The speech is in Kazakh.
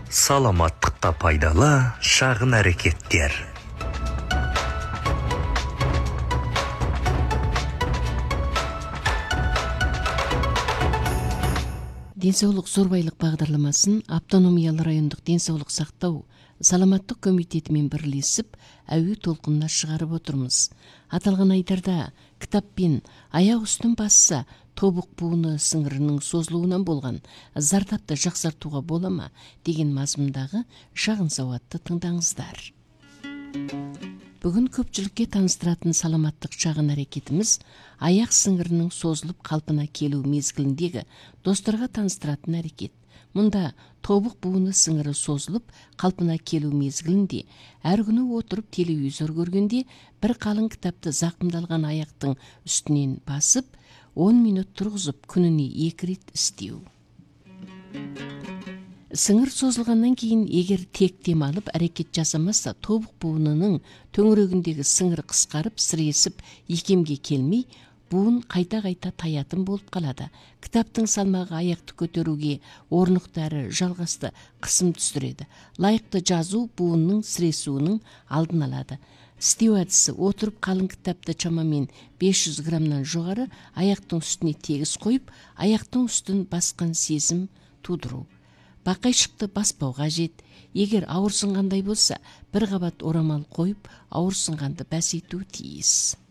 Саламаттыққа пайдалы шағын әрекеттер. Денсаулық зорбайлық бағдарламасын автономиялы райондық денсаулық сақтау саламаттық комитетімен бірлесіп әуе толқынына шығарып отырмыз. Аталған айдарда кітаппен аяқ үстін басса тобық буыны сіңірінің созылуынан болған зардапты жақсартуға бола ма деген мазмұндағы шағын сауатты тыңдаңыздар. Бүгін көпшілікке таныстыратын саламаттық шағын әрекетіміз аяқ сіңірінің созылып қалпына келу мезгіліндегі достарға таныстыратын әрекет. Мұнда тобық буыны сіңірі созылып қалпына келу мезгілінде әр күні отырып телевизор көргенде бір қалың кітапты зақымдалған аяқтың үстінен басып 10 минут тұрғызып күніне 2 рет істеу. Сіңір созылғаннан кейін егер тек демалып әрекет жасамаса, тобық буынының төңірегіндегі сіңір қысқарып, сіресіп, икемге келмей, буын қайта-қайта таятын болып қалады. Кітаптың салмағы аяқты көтеруге орнықты әрі жалғасты қысым түсіреді. Лайықты жазу буынның сіресуінің алдын алады. Істеу әдісі: отырып қалың кітапты шамамен 500 граммнан жоғары аяқтың үстіне тегіс қойып, аяқтың үстін басқан сезім тудыру. Бақайшықты баспау қажет. Егер ауырсынғандай болса, бір қабат орамал қойып, ауырсынғанды бәсейту тиіс.